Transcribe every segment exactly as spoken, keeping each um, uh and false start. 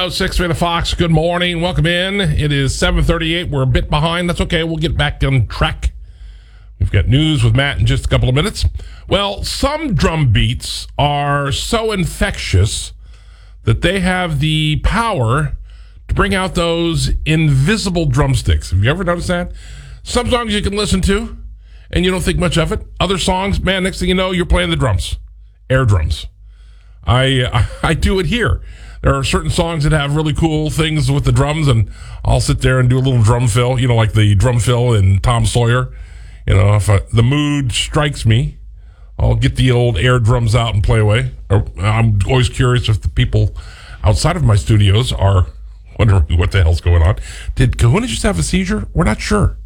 oh six three The Fox. Good morning. Welcome in. It is seven thirty-eight. We're a bit behind. That's okay. We'll get back on track. We've got news with Matt in just a couple of minutes. Well, some drum beats are so infectious that they have the power to bring out those invisible drumsticks. Have you ever noticed that? Some songs you can listen to and you don't think much of it. Other songs, man, next thing you know, you're playing the drums. Air drums. I I do it here. There are certain songs that have really cool things with the drums, and I'll sit there and do a little drum fill, you know, like the drum fill in Tom Sawyer. You know, if I, the mood strikes me, I'll get the old air drums out and play away. I'm always curious if the people outside of my studios are wondering what the hell's going on. Did Kahuna just have a seizure? We're not sure.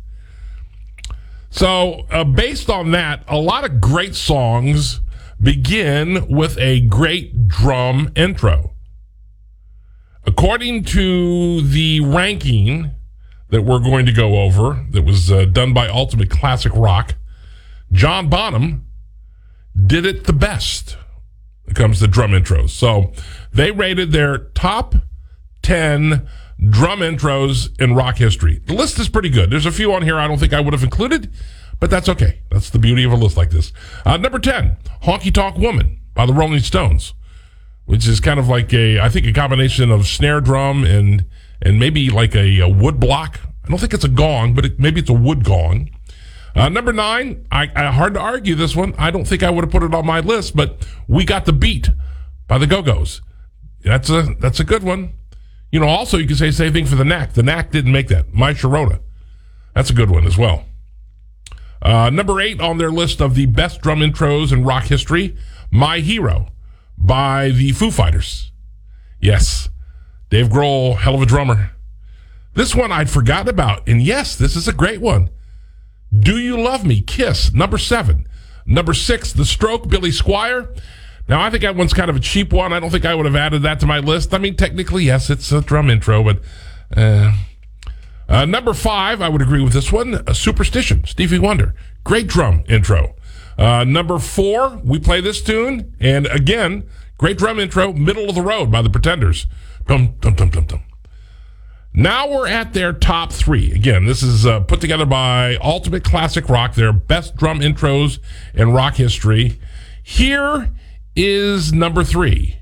So, uh, based on that, a lot of great songs begin with a great drum intro. According to the ranking that we're going to go over, that was uh, done by Ultimate Classic Rock, John Bonham did it the best when it comes to drum intros. So they rated their top ten drum intros in rock history. The list is pretty good. There's a few on here I don't think I would have included, but that's okay. That's the beauty of a list like this. Uh, number ten, Honky Tonk Woman by the Rolling Stones, which is kind of like a, I think, a combination of snare drum and and maybe like a, a wood block. I don't think it's a gong, but it, maybe it's a wood gong. Uh, number nine, I, I hard to argue this one. I don't think I would have put it on my list, but We Got the Beat by the Go-Go's. That's a that's a good one. You know, also you can say same thing for the Knack. The Knack didn't make that. My Sharona. That's a good one as well. Uh, number eight on their list of the best drum intros in rock history, My Hero by the Foo Fighters. Yes, Dave Grohl, hell of a drummer. This one I'd forgotten about, and yes, this is a great one. Do You Love Me, Kiss, number seven. Number six, The Stroke, Billy Squier. Now, I think that one's kind of a cheap one. I don't think I would have added that to my list. I mean, technically, yes, it's a drum intro, but... Uh, uh, number five, I would agree with this one, a Superstition, Stevie Wonder. Great drum intro. Uh, number four, we play this tune, and again, great drum intro, Middle of the Road by the Pretenders. Dum, dum, dum, dum, dum. Now we're at their top three. Again, this is uh, put together by Ultimate Classic Rock, their best drum intros in rock history. Here is number three.